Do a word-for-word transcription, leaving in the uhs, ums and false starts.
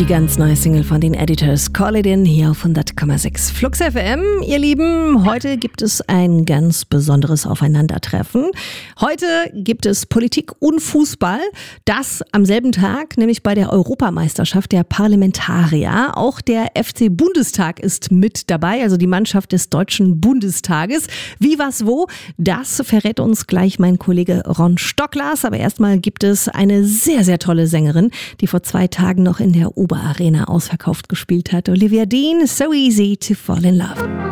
Die ganz neue Single von den Editors, Call It In, hier auf hundert Komma sechs Flux F M. Ihr Lieben, heute gibt es ein ganz besonderes Aufeinandertreffen. Heute gibt es Politik und Fußball. Das am selben Tag, nämlich bei der Europameisterschaft der Parlamentarier. Auch der F C Bundestag ist mit dabei, also die Mannschaft des Deutschen Bundestages. Wie, was, wo, das verrät uns gleich mein Kollege Ron Stocklers. Aber erstmal gibt es eine sehr, sehr tolle Sängerin, die vor zwei Tagen noch in der Oberarena ausverkauft gespielt hat. Olivia Dean, So Easy to Fall in Love.